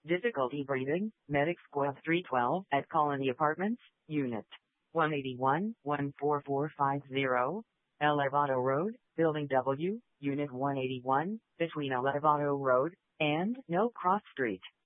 Difficulty breathing, Medic Squad 312 at Colony Apartments, Unit 181, 14450, Elevado Road, Building W, Unit 181, between Elevado Road and No Cross Street.